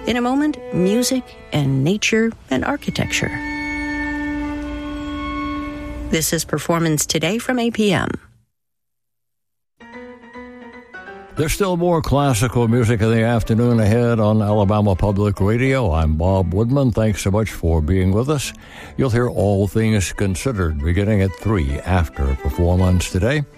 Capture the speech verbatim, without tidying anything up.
In a moment, music and nature and architecture. This is Performance Today from A P M. There's still more classical music in the afternoon ahead on Alabama Public Radio. I'm Bob Woodman. Thanks so much for being with us. You'll hear All Things Considered beginning at three after Performance Today.